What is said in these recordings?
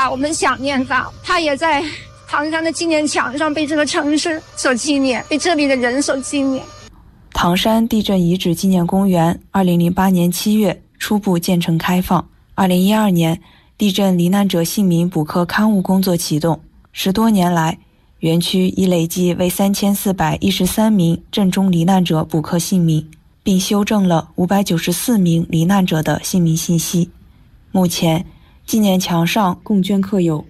把我们想念到，他也在唐山的纪念墙上被这个城市所纪念，被这里的人所纪念。 唐山地震遗址纪念公园2008年7月初步建成开放，2012年地震罹难者姓名补刻刊物工作启动，10多年来，园区已累计为3413名震中罹难者补刻姓名，并修正了594名罹难者的姓名信息。目前，纪念墙上共镌刻有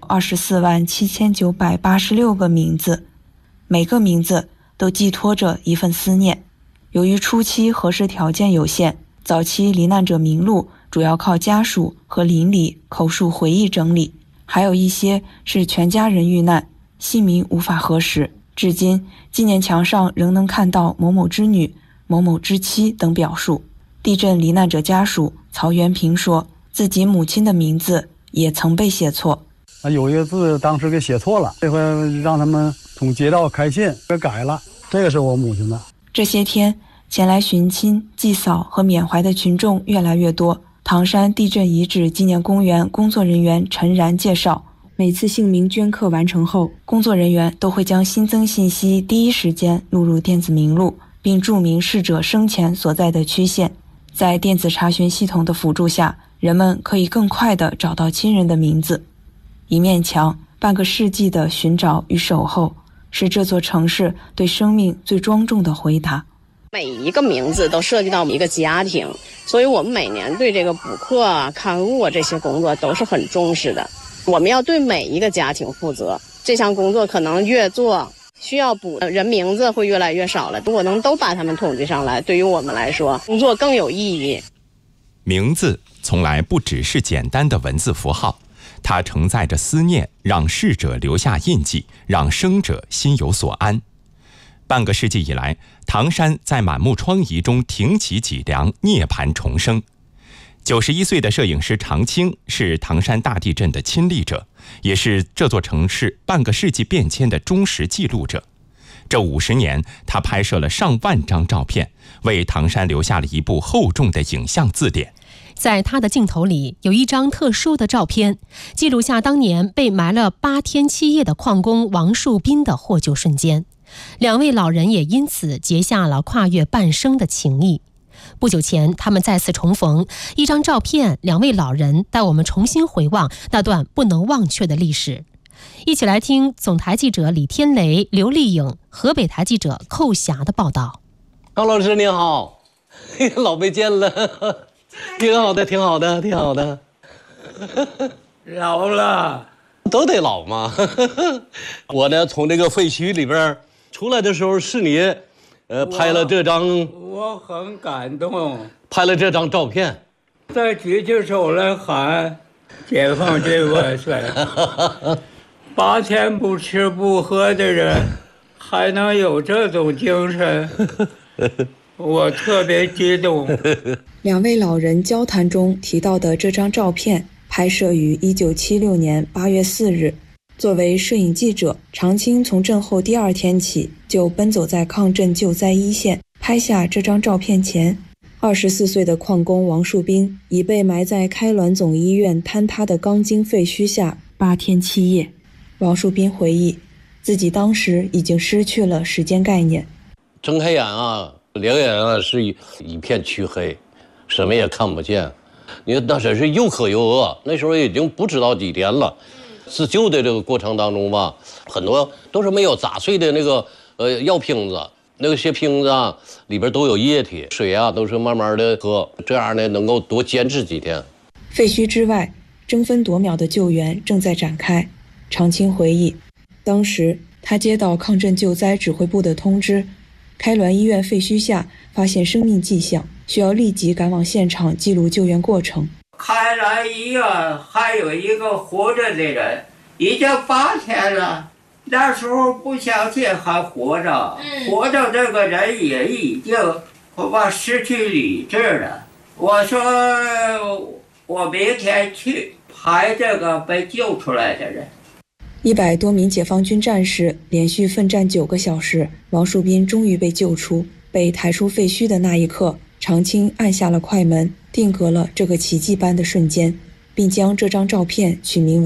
247986个名字，每个名字都寄托着一份思念。由于初期核实条件有限，早期罹难者名录主要靠家属和邻里口述回忆整理，还有一些是全家人遇难，姓名无法核实。至今，纪念墙上仍能看到某某之女、某某之妻等表述。地震罹难者家属曹元平说，自己母亲的名字也曾被写错， 有一个字当时给写错了，这回让他们从街道开信给改了，这个是我母亲的。 这些天前来寻亲、祭扫和缅怀的群众越来越多。唐山地震遗址纪念公园工作人员陈然介绍，每次姓名镌刻完成后，工作人员都会将新增信息第一时间录入电子名录，并注明逝者生前所在的区县。在电子查询系统的辅助下，人们可以更快地找到亲人的名字。一面墙，半个世纪的寻找与守候，是这座城市对生命最庄重的回答。 每一个名字都涉及到一个家庭，所以我们每年对这个补刻啊、刊物啊这些工作都是很重视的。我们要对每一个家庭负责，这项工作可能越做，需要补人名字会越来越少了。如果能都把他们统计上来，对于我们来说，工作更有意义。 名字从来不只是简单的文字符号，它承载着思念，让逝者留下印记，让生者心有所安。半个世纪以来，唐山在满目疮痍中挺起脊梁，涅槃重生。91岁的摄影师常青是唐山大地震的亲历者，也是这座城市半个世纪变迁的忠实记录者。这50年，他拍摄了上万张照片，为唐山留下了一部厚重的影像字典。 在他的镜头里有一张特殊的照片，记录下当年被埋了8天7夜的矿工王树斌的获救瞬间。两位老人也因此结下了跨越半生的情谊。不久前，他们再次重逢，一张照片，两位老人带我们重新回望那段不能忘却的历史。一起来听总台记者李天雷、刘丽颖，河北台记者寇霞的报道。 高老师您好，老没见了，挺好的，挺好的，挺好的。 老了， 都得老嘛。我呢，从这个废墟里边出来的时候，是你，拍了这张， 我很感动， 拍了这张照片， 再举起手来喊解放军万岁。8天不吃不喝的人还能有这种精神，我特别激动。 两位老人交谈中提到的这张照片拍摄于1976年8月4日。作为摄影记者，常青从震后第2天起就奔走在抗震救灾一线。拍下这张照片前，24岁的矿工王树斌已被埋在开滦总医院坍塌的钢筋废墟下8天7夜。王树斌回忆，自己当时已经失去了时间概念， 睁开眼啊，两眼啊是一片黢黑，什么也看不见。你看那真是又渴又饿，那时候已经不知道几天了。自救的这个过程当中吧，很多都是没有砸碎的那个药瓶子，那些瓶子啊里边都有液体，水啊都是慢慢的喝，这样呢能够多坚持几天。 废墟之外，争分夺秒的救援正在展开。常青回忆，当时他接到抗震救灾指挥部的通知，开滦医院废墟下发现生命迹象，需要立即赶往现场记录救援过程。 开滦医院还有一个活着的人，已经8天了。那时候不相信还活着，活着这个人也已经恐怕失去理智了。我说我明天去拍这个被救出来的人。 100多名解放军战士连续奋战9个小时，王树斌终于被救出。被抬出废墟的那一刻，常青按下了快门，定格了这个奇迹般的瞬间，并将这张照片取名为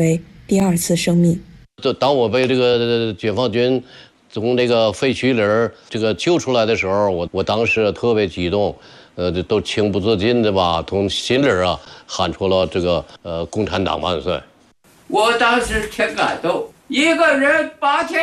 第二次生命。 当我被这个解放军从这个废墟里这个救出来的时候，我当时特别激动，都情不自禁的吧，从心里喊出了这个共产党万岁。 我当时挺感动，一个人8天。